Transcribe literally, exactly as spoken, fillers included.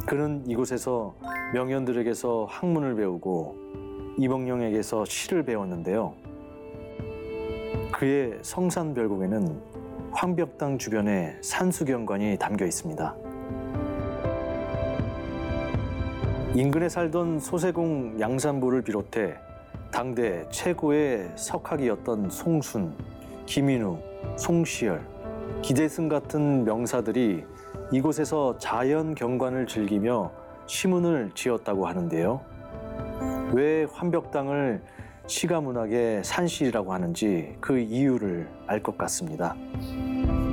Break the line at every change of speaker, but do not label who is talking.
그는 이곳에서 명연들에게서 학문을 배우고 이몽룡에게서 시를 배웠는데요. 그의 성산별곡에는 황벽당 주변에 산수경관이 담겨 있습니다. 인근에 살던 소세공 양산부를 비롯해 당대 최고의 석학이었던 송순, 김인우, 송시열, 기대승 같은 명사들이 이곳에서 자연 경관을 즐기며 시문을 지었다고 하는데요. 왜 환벽당을 시가문학의 산실이라고 하는지 그 이유를 알 것 같습니다.